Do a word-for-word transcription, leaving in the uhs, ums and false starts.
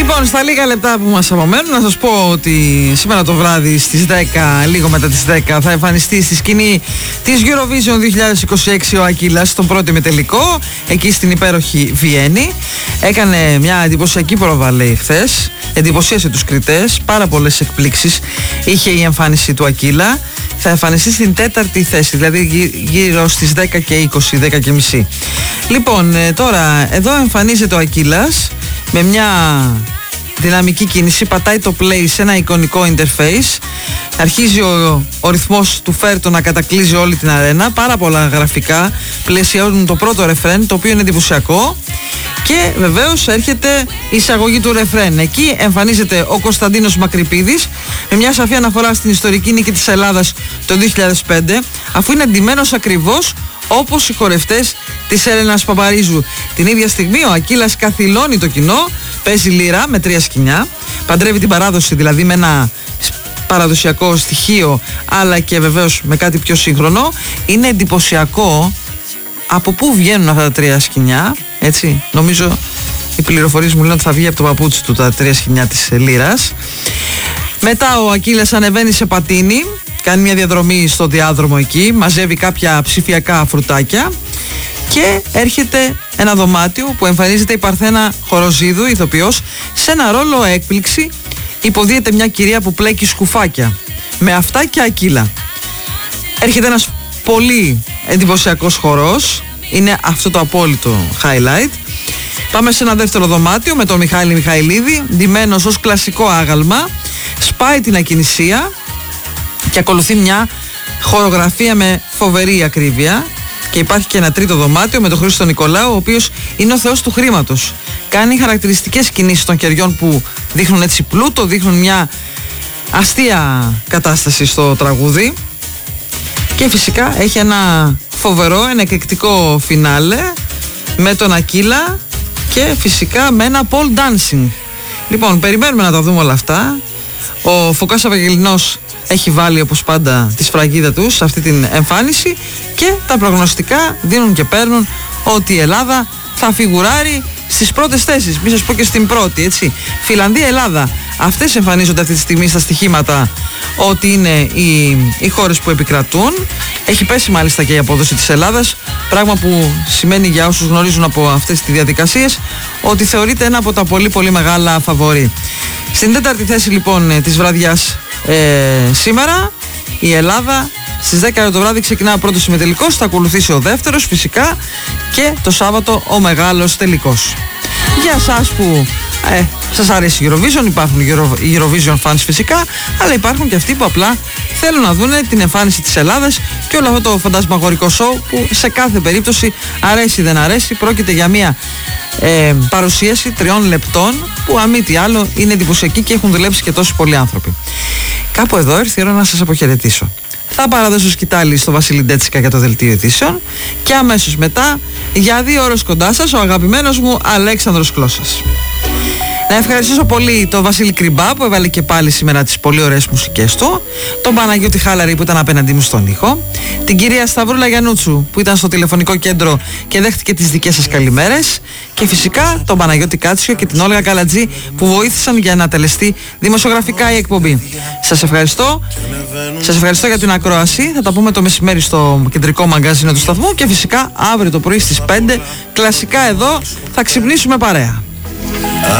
Λοιπόν, στα λίγα λεπτά που μας απομένουν, να σας πω ότι σήμερα το βράδυ στις δέκα, λίγο μετά τις δέκα, θα εμφανιστεί στη σκηνή της Eurovision δύο χιλιάδες είκοσι έξι ο Ακύλας, στον πρώτο ημιτελικό, εκεί στην υπέροχη Βιέννη. Έκανε μια εντυπωσιακή πρόβα, λέει, χθες. Εντυπωσίασε τους κριτές, πάρα πολλές εκπλήξεις είχε η εμφάνιση του Ακύλα. Θα εμφανιστεί στην τέταρτη θέση, δηλαδή γύρω στις δέκα και είκοσι, δέκα και μισή. Λοιπόν, τώρα εδώ εμφανίζεται ο Ακύλας με μια δυναμική κίνηση, πατάει το play σε ένα εικονικό interface, αρχίζει ο, ο ρυθμός του φέρτο να κατακλείζει όλη την αρένα, πάρα πολλά γραφικά πλαισιώνουν το πρώτο ρεφρέν, το οποίο είναι εντυπωσιακό, και βεβαίως έρχεται η εισαγωγή του ρεφρέν. Εκεί εμφανίζεται ο Κωνσταντίνος Μακρυπίδης με μια σαφή αναφορά στην ιστορική νίκη της Ελλάδας το δύο χιλιάδες πέντε, αφού είναι ντυμένος ακριβώς όπως οι χορευτές της Έλενας Παπαρίζου. Την ίδια στιγμή ο Ακύλας καθυλώνει το κοινό, παίζει λύρα με τρία σκοινιά, παντρεύει την παράδοση, δηλαδή με ένα παραδοσιακό στοιχείο, αλλά και βεβαίως με κάτι πιο σύγχρονο. Είναι εντυπωσιακό από πού βγαίνουν αυτά τα τρία σκοινιά, έτσι. Νομίζω οι πληροφορίες μου λένε ότι θα βγει από το παπούτσι του τα τρία σκοινιά της λύρας. Μετά ο Ακύλας ανεβαίνει σε πατίνι, κάνει μια διαδρομή στο διάδρομο εκεί, μαζεύει κάποια ψηφιακά φρουτάκια και έρχεται ένα δωμάτιο που εμφανίζεται η Παρθένα Χοροζίδου, ηθοποιός, σε ένα ρόλο έκπληξη. Υποδίεται μια κυρία που πλέκει σκουφάκια με αυτά και Ακύλα. Έρχεται ένας πολύ εντυπωσιακός χορός, είναι αυτό το απόλυτο highlight. Πάμε σε ένα δεύτερο δωμάτιο με τον Μιχάλη Μιχαηλίδη, ντυμένος ως κλασικό άγαλμα, σπάει την ακινησία και ακολουθεί μια χορογραφία με φοβερή ακρίβεια. Και υπάρχει και ένα τρίτο δωμάτιο με τον Χρήστο Νικολάου, ο οποίος είναι ο θεός του χρήματος. Κάνει χαρακτηριστικές κινήσεις των κεριών που δείχνουν έτσι πλούτο, δείχνουν μια αστεία κατάσταση στο τραγούδι. Και φυσικά έχει ένα φοβερό, ένα εκρηκτικό φινάλε με τον Ακύλα και φυσικά με ένα pole dancing. Λοιπόν, περιμένουμε να τα δούμε όλα αυτά. Ο Φωκάς Ευαγγελινός έχει βάλει όπως πάντα τη σφραγίδα του σε αυτή την εμφάνιση και τα προγνωστικά δίνουν και παίρνουν ότι η Ελλάδα θα φιγουράρει στις πρώτες θέσεις, μη σας πω και στην πρώτη, έτσι. Φιλανδία, Ελλάδα, αυτές εμφανίζονται αυτή τη στιγμή στα στοιχήματα ότι είναι οι, οι χώρες που επικρατούν. Έχει πέσει μάλιστα και η απόδοση της Ελλάδας, πράγμα που σημαίνει για όσους γνωρίζουν από αυτές τις διαδικασίες ότι θεωρείται ένα από τα πολύ πολύ μεγάλα φαβορί. Στην τέταρτη θέση λοιπόν της βραδιάς ε, σήμερα η Ελλάδα στις δέκα το βράδυ ξεκινά ο πρώτος ημιτελικός, θα ακολουθήσει ο δεύτερος φυσικά και το Σάββατο ο μεγάλος τελικός. Για εσάς που ε, σας αρέσει η Eurovision, υπάρχουν οι Eurovision fans φυσικά, αλλά υπάρχουν και αυτοί που απλά θέλουν να δουν την εμφάνιση της Ελλάδας και όλο αυτό το φαντασμαγορικό show που σε κάθε περίπτωση αρέσει δεν αρέσει, πρόκειται για μια ε, παρουσίαση τριών λεπτών που αν μη τι άλλο είναι εντυπωσιακή και έχουν δουλέψει και τόσοι πολλοί άνθρωποι. Κάπου εδώ ήρθε η ώρα να σας αποχαιρετήσω. Θα παραδώσω σκητάλη στο Βασίλη Ντέτσικα για το δελτίο ειδήσεων και αμέσως μετά για δύο ώρες κοντά σας ο αγαπημένος μου Αλέξανδρος Κλώσσας. Να ευχαριστήσω πολύ τον Βασίλη Κρυμπά που έβαλε και πάλι σήμερα τις πολύ ωραίες μουσικές του, τον Παναγιώτη Χάλαρη που ήταν απέναντί μου στον ήχο, την κυρία Σταυρούλα Γιαννούτσου που ήταν στο τηλεφωνικό κέντρο και δέχτηκε τις δικές σας καλημέρες και φυσικά τον Παναγιώτη Κάτσιο και την Όλγα Καλατζή που βοήθησαν για να τελεστεί δημοσιογραφικά η εκπομπή. Σας ευχαριστώ. Σας ευχαριστώ για την ακρόαση. Θα τα πούμε το μεσημέρι στο κεντρικό μαγκαζίνο του σταθμού και φυσικά αύριο το πρωί στις πέντε κλασικά εδώ θα ξυπνήσουμε παρέα.